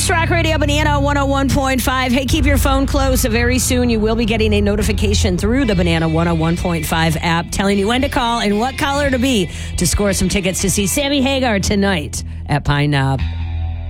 It's Rock Radio Banana 101.5. Hey, keep your phone close. Very soon you will be getting a notification through the Banana 101.5 app telling you when to call and what caller to be to score some tickets to see Sammy Hagar tonight at Pine Knob.